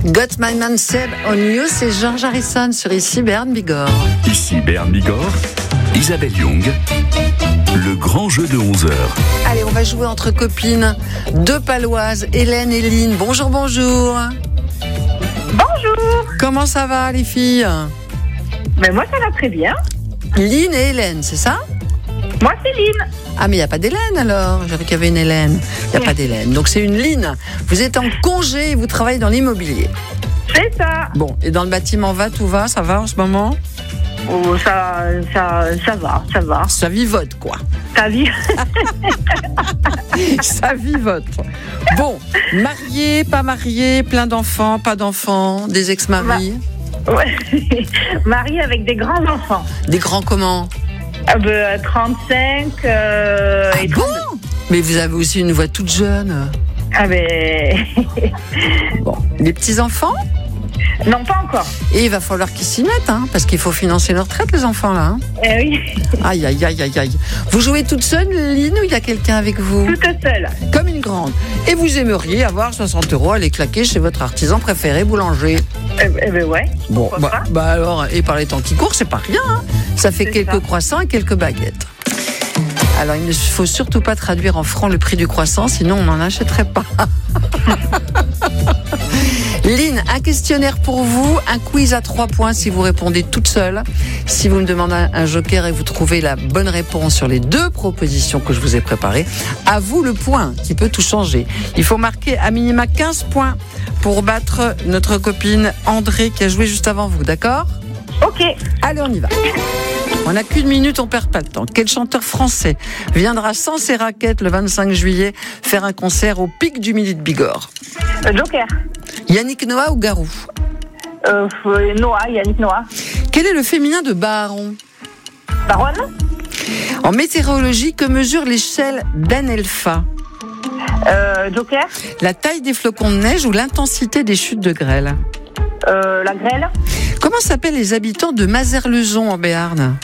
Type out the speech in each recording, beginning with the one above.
Got My Man Said on You, c'est George Harrison sur Ici Béarn Bigorre. Ici Béarn Bigorre, Isabelle Young, le grand jeu de 11h. Allez, on va jouer entre copines, deux paloises, Hélène et Lynn. Bonjour, bonjour. Bonjour. Comment ça va les filles? Mais moi ça va très bien. Lynn et Hélène, c'est ça? Moi c'est Lynn. Ah mais il n'y a pas d'Hélène alors. J'avais qu'il y avait une Hélène. Il n'y a pas d'Hélène. Donc c'est une Lynn. Vous êtes en congé et vous travaillez dans l'immobilier. C'est ça. Bon, et dans le bâtiment tout va, ça va en ce moment? Oh, ça va. Ça vivote quoi. Ta vie. Ça vivote. Bon, marié, pas marié, plein d'enfants, pas d'enfants, des ex-maris. Ouais. Mariée avec des grands enfants. Des grands comment? 35 et 32. Bon, mais vous avez aussi une voix toute jeune. Ah ben. Bon, les petits-enfants? Non, pas encore. Et il va falloir qu'ils s'y mettent, hein, parce qu'il faut financer leur retraite, les enfants, là. Hein. Oui. Aïe, aïe, aïe, aïe, aïe. Vous jouez toute seule, Lynn, ou il y a quelqu'un avec vous? Toute seule. Comme une grande. Et vous aimeriez avoir 60 € à les claquer chez votre artisan préféré, boulanger? Eh ben ouais. Bon, bah alors, et par les temps qui courent, c'est pas rien. Hein. Ça fait quelques croissants et quelques baguettes. Alors, il ne faut surtout pas traduire en francs le prix du croissant, sinon on n'en achèterait pas. Lynn, un questionnaire pour vous, un quiz à 3 points si vous répondez toute seule. Si vous me demandez un joker et vous trouvez la bonne réponse sur les 2 propositions que je vous ai préparées, à vous le point qui peut tout changer. Il faut marquer à minima 15 points pour battre notre copine André qui a joué juste avant vous, d'accord? Ok. Allez, on y va. On n'a qu'une minute, on perd pas le temps. Quel chanteur français viendra sans ses raquettes le 25 juillet faire un concert au Pic du Midi de Bigorre? Joker. Yannick Noah ou Garou? Yannick Noah. Quel est le féminin de Baron? Baronne. En météorologie, que mesure l'échelle d'Anelpha? Joker. La taille des flocons de neige ou l'intensité des chutes de grêle? La grêle. Comment s'appellent les habitants de Mazères-le-Zon en Béarn?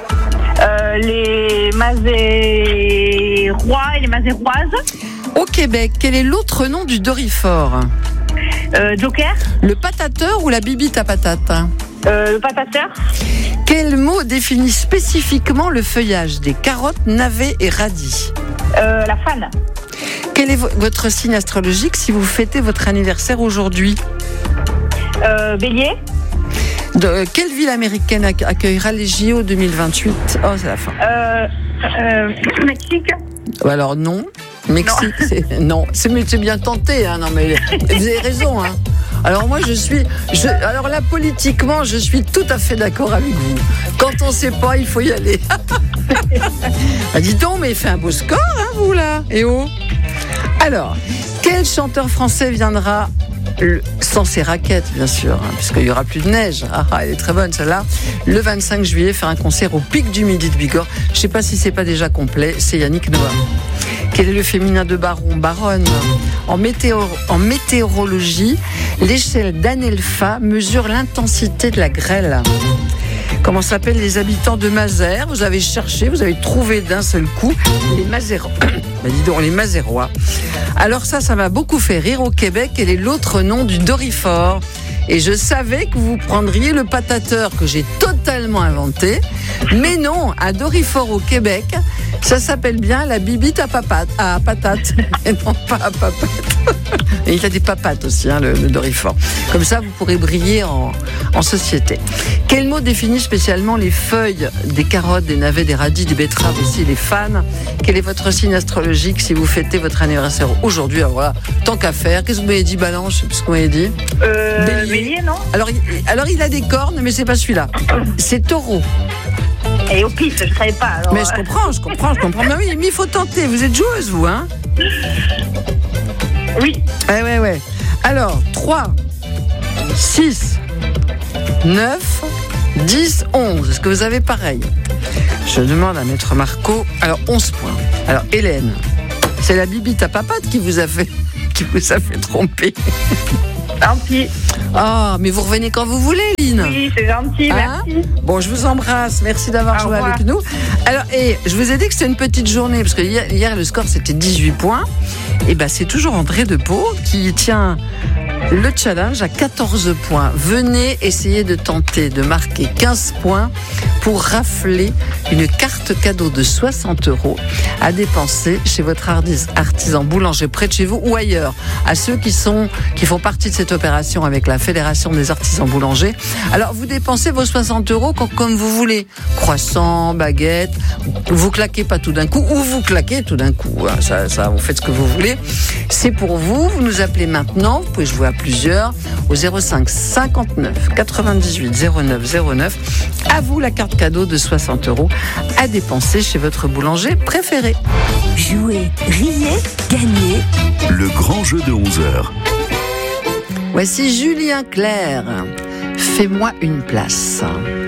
Les Mazérois et les Mazéroises. Au Québec, quel est l'autre nom du dorifort? Joker. Le patateur ou la bibite à patate? Le patateur. Quel mot définit spécifiquement le feuillage des carottes, navets et radis? La fan. Quel est votre signe astrologique si vous fêtez votre anniversaire aujourd'hui? Bélier. Quelle ville américaine accueillera les JO 2028? Oh, c'est la fin. Mexique. Alors non. Mexique, non. C'est bien tenté, hein. Non mais vous avez raison, hein. Alors moi alors là politiquement je suis tout à fait d'accord avec vous. Quand on sait pas, il faut y aller. Bah, dis donc, mais il fait un beau score, hein, vous là. Et oh. Alors, quel chanteur français viendra sans ses raquettes, bien sûr, hein, puisqu'il n'y aura plus de neige. Elle est très bonne celle-là. Le 25 juillet, faire un concert au Pic du Midi de Bigorre. Je ne sais pas si c'est pas déjà complet. C'est Yannick Noah. Quel est le féminin de Baron? Baronne. En météorologie, l'échelle d'Anelpha mesure l'intensité de la grêle. Comment s'appellent les habitants de Mazères? Vous avez cherché, vous avez trouvé d'un seul coup les Mazérois. Bah dis donc, les Mazérois. Alors ça m'a beaucoup fait rire. Au Québec, quel est l'autre nom du dorifort? Et je savais que vous prendriez le patateur que j'ai totalement inventé. Mais non, un dorifort au Québec, ça s'appelle bien la bibite à patate. Et non pas à papate. Et il y a des papates aussi, hein, le dorifort. Comme ça, vous pourrez briller en société. Quel mot définit spécialement les feuilles des carottes, des navets, des radis, des betteraves aussi, les fans? Quel est votre signe astrologique si vous fêtez votre anniversaire aujourd'hui? Alors voilà, tant qu'à faire. Qu'est-ce que vous m'avez dit, Balance? Je sais plus ce que vous m'avez dit. Bélier, non? Alors il a des cornes, mais c'est pas celui-là. C'est taureau. Et au pif, je savais pas. Alors... Mais je comprends. Mais oui, mais il faut tenter. Vous êtes joueuse, vous, hein? Oui. Ouais. Alors, 3, 6, 9, 10, 11. Est-ce que vous avez pareil? Je demande à Maître Marco. Alors, 11 points. Alors, Hélène, c'est la bibite à papate qui vous a fait tromper. Gentil. Ah, mais vous revenez quand vous voulez, Lynn. Oui, c'est gentil, hein? Merci. Bon, je vous embrasse. Merci d'avoir joué avec nous. Alors, je vous ai dit que c'était une petite journée, parce que hier le score, c'était 18 points. Et c'est toujours André Depot qui tient Le challenge à 14 points. Venez essayer de tenter de marquer 15 points pour rafler une carte cadeau de 60 € à dépenser chez votre artisan boulanger près de chez vous ou ailleurs. À ceux qui font partie de cette opération avec la Fédération des artisans boulangers. Alors vous dépensez vos 60 € comme vous voulez. Croissant, baguette, vous claquez pas tout d'un coup ou vous claquez tout d'un coup. Ça, vous faites ce que vous voulez. C'est pour vous. Vous nous appelez maintenant. Vous pouvez jouer à plusieurs au 05 59 98 09 09. À vous la carte cadeau de 60 € à dépenser chez votre boulanger préféré. Jouez, riez, gagnez. Le grand jeu de 11h. Voici Julien Clerc. Fais-moi une place.